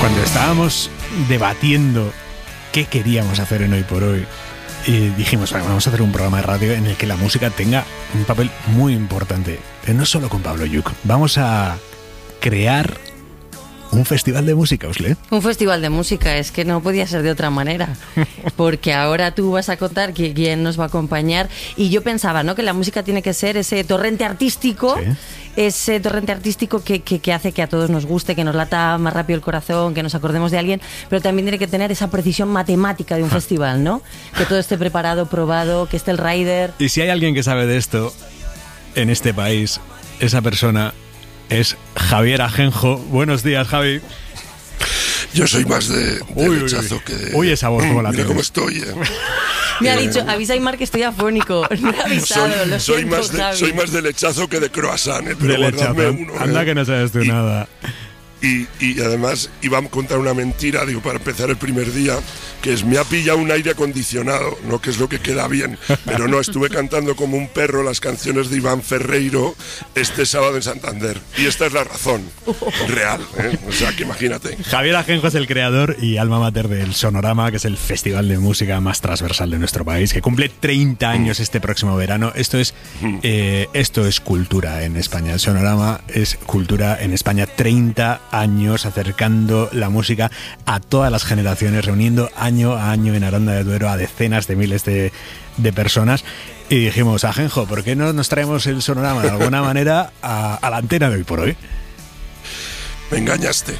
Cuando estábamos debatiendo qué queríamos hacer en Hoy por Hoy, dijimos, vamos a hacer un programa de radio en el que la música tenga un papel muy importante, pero no solo con Pablo Lluch. Vamos a crear un festival de música, Usle. Un festival de música, es que no podía ser de otra manera, porque ahora tú vas a contar quién nos va a acompañar, y yo pensaba, ¿no?, que la música tiene que ser ese torrente artístico, ¿sí?, ese torrente artístico que hace que a todos nos guste, que nos lata más rápido el corazón, que nos acordemos de alguien, pero también tiene que tener esa precisión matemática de un festival, ¿no? Que todo esté preparado, probado, que esté el rider. Y si hay alguien que sabe de esto en este país, esa persona es Javier Ajenjo. Buenos días, Javi. Yo soy más de rechazo que de... Uy, esa voz como la mira tienes. cómo estoy, Me ha dicho, avisa a Aimar que estoy afónico. No he avisado, lo siento, Javi. Soy más de lechazo que de croissant, pero guardadme uno. Anda que no sabes tú nada. Y además iba a contar una mentira, digo, para empezar el primer día, que es, me ha pillado un aire acondicionado, no que es lo que queda bien, pero no, estuve cantando como un perro las canciones de Iván Ferreiro este sábado en Santander, y esta es la razón real, o sea, que imagínate. Javier Ajenjo es el creador y alma mater del Sonorama, que es el festival de música más transversal de nuestro país, que cumple 30 años este próximo verano. Esto es cultura en España. El Sonorama es cultura en España. 30 años acercando la música a todas las generaciones, reuniendo año a año en Aranda de Duero a decenas de miles de personas. Y dijimos, Ajenjo, ¿por qué no nos traemos el Sonorama de alguna manera a la antena de Hoy por Hoy? Me engañaste.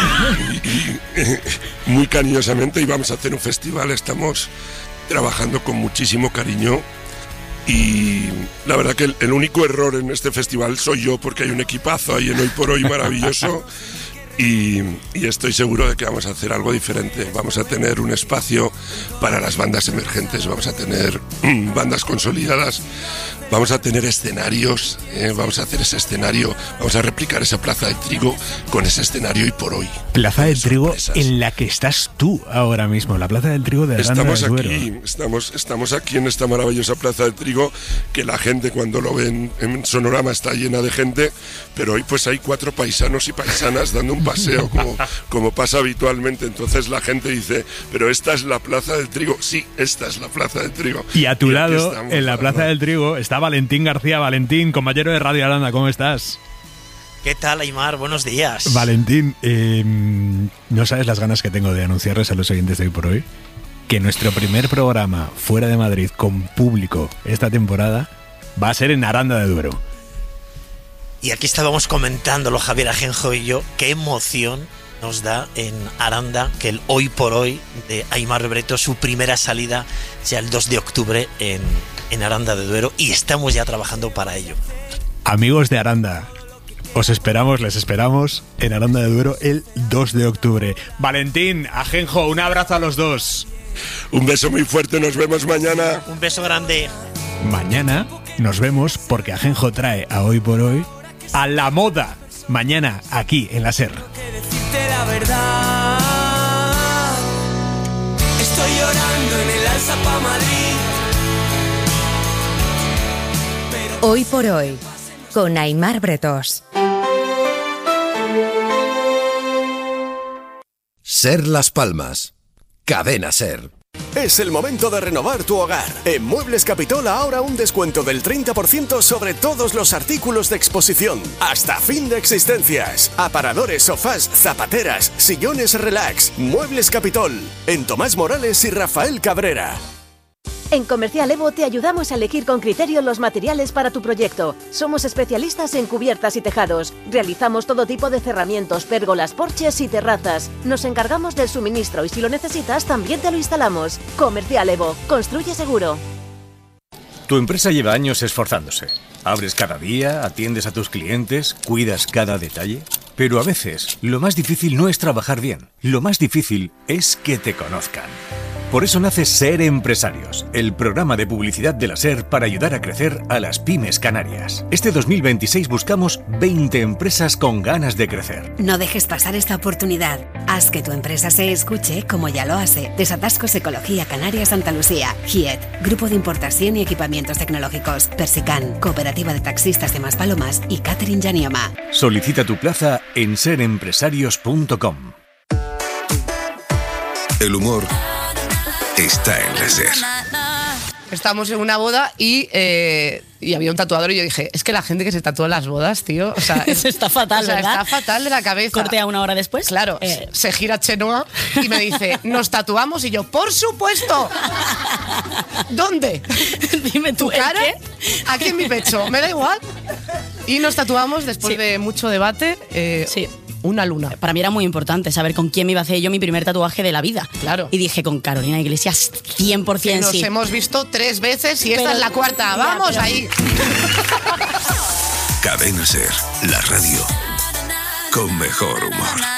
Y muy cariñosamente íbamos a hacer un festival, estamos trabajando con muchísimo cariño. Y la verdad que el único error en este festival soy yo, porque hay un equipazo ahí en Hoy por Hoy maravilloso. Y estoy seguro de que vamos a hacer algo diferente. Vamos a tener un espacio para las bandas emergentes, vamos a tener bandas consolidadas, vamos a tener escenarios, vamos a hacer ese escenario, vamos a replicar esa Plaza de Trigo con ese escenario Hoy por Hoy. Plaza del Trigo en la que estás tú ahora mismo, la Plaza del Trigo de Aranda de Duero. Estamos aquí en esta maravillosa Plaza del Trigo, que la gente cuando lo ven en Sonorama está llena de gente, pero hoy pues hay 4 paisanos y paisanas dando un paseo como pasa habitualmente. Entonces la gente dice, pero esta es la Plaza del Trigo. Sí, esta es la Plaza del Trigo. Y a tu lado, en la Plaza del Trigo, está Valentín García. Valentín, compañero de Radio Aranda, ¿cómo estás? ¿Qué tal, Aimar? Buenos días. Valentín, no sabes las ganas que tengo de anunciarles a los oyentes de Hoy por Hoy que nuestro primer programa fuera de Madrid con público esta temporada va a ser en Aranda de Duero. Y aquí estábamos comentándolo, Javier Ajenjo y yo, qué emoción nos da en Aranda que el Hoy por Hoy de Aimar Breto, su primera salida sea el 2 de octubre en Aranda de Duero, y estamos ya trabajando para ello. Amigos de Aranda, les esperamos en Aranda de Duero el 2 de octubre. Valentín, Ajenjo, un abrazo a los dos. Un beso muy fuerte, nos vemos mañana. Un beso grande. Mañana nos vemos porque Ajenjo trae a Hoy por Hoy a la moda. Mañana aquí en la SER. Decirte la verdad, estoy llorando en el alza pa' Madrid. Hoy por Hoy con Aimar Bretos. SER Las Palmas. Cadena SER. Es el momento de renovar tu hogar. En Muebles Capitol ahora un descuento del 30% sobre todos los artículos de exposición. Hasta fin de existencias. Aparadores, sofás, zapateras, sillones relax. Muebles Capitol. En Tomás Morales y Rafael Cabrera. En Comercial Evo te ayudamos a elegir con criterio los materiales para tu proyecto. Somos especialistas en cubiertas y tejados. Realizamos todo tipo de cerramientos, pérgolas, porches y terrazas. Nos encargamos del suministro y si lo necesitas también te lo instalamos. Comercial Evo. Construye seguro. Tu empresa lleva años esforzándose. Abres cada día, atiendes a tus clientes, cuidas cada detalle. Pero a veces lo más difícil no es trabajar bien. Lo más difícil es que te conozcan. Por eso nace SER Empresarios, el programa de publicidad de la SER para ayudar a crecer a las pymes canarias. Este 2026 buscamos 20 empresas con ganas de crecer. No dejes pasar esta oportunidad. Haz que tu empresa se escuche como ya lo hace. Desatascos Ecología Canarias Santa Lucía, GIET, Grupo de Importación y Equipamientos Tecnológicos, Persican, Cooperativa de Taxistas de Maspalomas y Catering Yanioma. Solicita tu plaza en serempresarios.com. El humor está en la SER. Estamos en una boda y había un tatuador y yo dije, es que la gente que se tatúa en las bodas, tío, o sea, está fatal, ¿verdad? Está fatal de la cabeza. Cortea una hora después. Claro, se gira Chenoa y me dice, ¿nos tatuamos? Y yo, ¡por supuesto! ¿Dónde? Dime ¿Tu cara? ¿Qué? Aquí en mi pecho, me da igual. Y nos tatuamos después de mucho debate. Sí. Una luna. Para mí era muy importante saber con quién me iba a hacer yo mi primer tatuaje de la vida. Claro. Y dije, con Carolina Iglesias, 100% que nos sí. hemos visto 3 veces y esta es la cuarta. ¡Vamos ahí! Cadena SER, la radio con mejor humor.